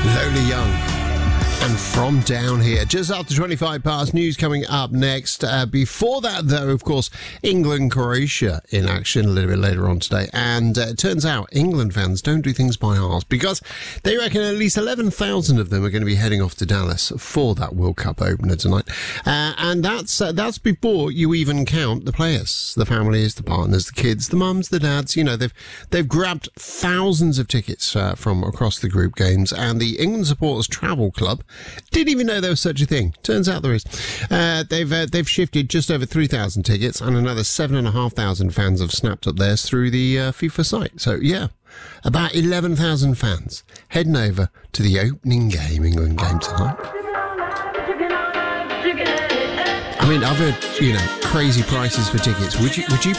Lola Young. And From Down Here, just after 25 past, news coming up next. Before that, though, of course, England-Croatia in action a little bit later on today. And it turns out England fans don't do things by halves, because they reckon at least 11,000 of them are going to be heading off to Dallas for that World Cup opener tonight. And that's before you even count the players, the families, the partners, the kids, the mums, the dads. You know, they've grabbed thousands of tickets from across the group games, and the England Supporters Travel Club didn't even know there was such a thing. Turns out there is. They've shifted just over 3,000 tickets, and another 7,500 fans have snapped up theirs through the FIFA site. So, yeah, about 11,000 fans heading over to the opening game, England game tonight. I mean, I've heard, crazy prices for tickets. Would you